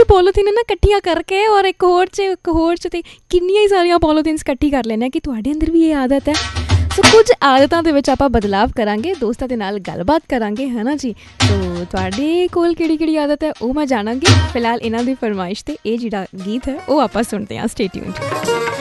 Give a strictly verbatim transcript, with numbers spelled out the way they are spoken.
Polythene ਨਾ ਇਕੱਠੀਆਂ ਕਰਕੇ ਔਰ ਇੱਕ ਹੋਰ 'ਚ ਇੱਕ ਹੋਰ 'ਚ ਅਤੇ ਕਿੰਨੀਆਂ ਹੀ ਸਾਰੀਆਂ ਪੋਲੀਥੀਨਸ ਇਕੱਠੀ ਕਰ ਲੈਂਦੇ ਹਾਂ ਕਿ ਤੁਹਾਡੇ ਅੰਦਰ ਵੀ ਇਹ ਆਦਤ ਹੈ। ਸੋ ਕੁਝ ਆਦਤਾਂ ਦੇ ਵਿੱਚ ਆਪਾਂ ਬਦਲਾਵ ਕਰਾਂਗੇ, ਦੋਸਤਾਂ ਦੇ ਨਾਲ ਗੱਲਬਾਤ ਕਰਾਂਗੇ, ਹੈ ਨਾ ਜੀ। ਸੋ ਤੁਹਾਡੇ ਕੋਲ ਕਿਹੜੀ ਕਿਹੜੀ ਆਦਤ ਹੈ ਉਹ ਮੈਂ ਜਾਣਾਂਗੀ। ਫਿਲਹਾਲ ਇਹਨਾਂ ਦੀ ਫਰਮਾਇਸ਼ 'ਤੇ ਇਹ ਜਿਹੜਾ ਗੀਤ ਹੈ ਉਹ ਆਪਾਂ ਸੁਣਦੇ ਹਾਂ। Stay tuned.